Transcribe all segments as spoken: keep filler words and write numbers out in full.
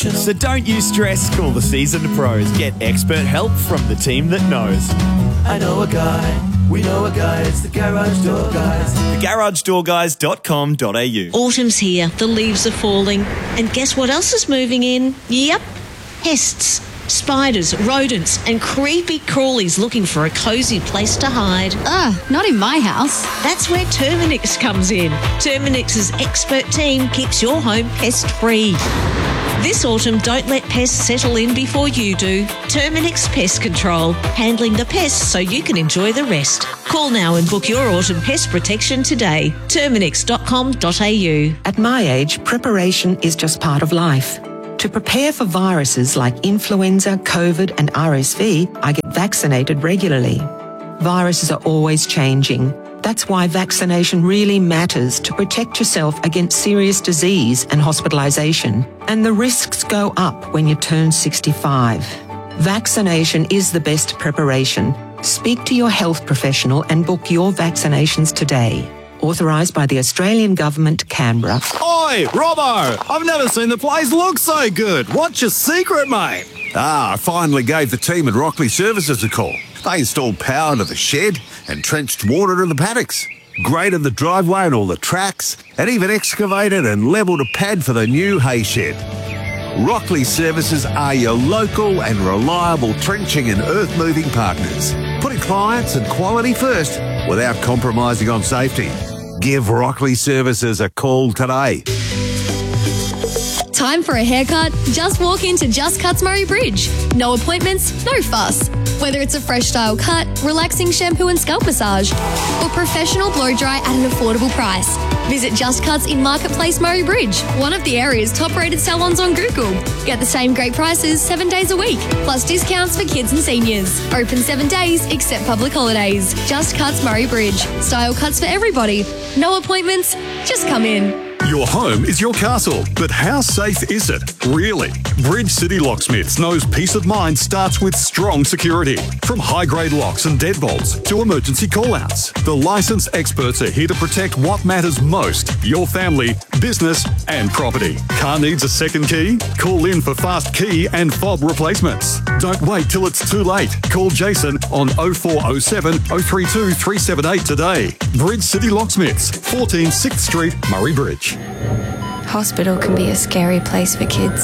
So don't you stress, call the seasoned pros. Get expert help from the team that knows. I know a guy, we know a guy, it's the Garage Door Guys. the garage door guys dot com dot a u. Autumn's here, the leaves are falling, and guess what else is moving in? Yep, pests. Spiders, rodents and creepy crawlies looking for a cosy place to hide. Ugh, not in my house. That's where Terminix comes in. Terminix's expert team keeps your home pest-free. This autumn, don't let pests settle in before you do. Terminix Pest Control, handling the pests so you can enjoy the rest. Call now and book your autumn pest protection today. terminix dot com dot a u. At my age, preparation is just part of life. To prepare for viruses like influenza, COVID and R S V, I get vaccinated regularly. Viruses are always changing. That's why vaccination really matters to protect yourself against serious disease and hospitalisation. And the risks go up when you turn sixty-five. Vaccination is the best preparation. Speak to your health professional and book your vaccinations today. Authorised by the Australian Government, Canberra. Oi, Robbo! I've never seen the place look so good. What's your secret, mate? Ah, I finally gave the team at Rockley Services a call. They installed power to the shed and trenched water to the paddocks, graded the driveway and all the tracks, and even excavated and levelled a pad for the new hay shed. Rockley Services are your local and reliable trenching and earth-moving partners, putting clients and quality first without compromising on safety. Give Rockley Services a call today. Time for a haircut? Just walk into Just Cuts Murray Bridge. No appointments, no fuss. Whether it's a fresh style cut, relaxing shampoo and scalp massage, or professional blow dry at an affordable price, visit Just Cuts in Marketplace Murray Bridge, one of the area's top rated salons on Google. Get the same great prices seven days a week, plus discounts for kids and seniors. Open seven days except public holidays. Just Cuts Murray Bridge. Style cuts for everybody. No appointments, just come in. Your home is your castle, but how safe is it, really? Bridge City Locksmiths knows peace of mind starts with strong security. From high-grade locks and deadbolts to emergency call-outs, the licensed experts are here to protect what matters most, your family, business and property. Car needs a second key? Call in for fast key and fob replacements. Don't wait till it's too late. Call Jason on oh four oh seven, oh three two, three seven eight today. Bridge City Locksmiths, fourteen sixth Street, Murray Bridge. Hospital can be a scary place for kids.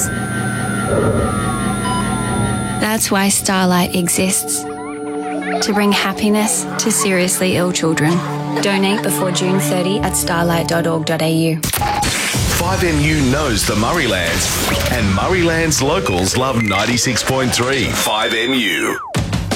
That's why Starlight exists. To bring happiness to seriously ill children. Donate before June thirtieth at starlight dot org dot a u. five M U knows the Murraylands, and Murraylands locals love ninety-six point three five M U.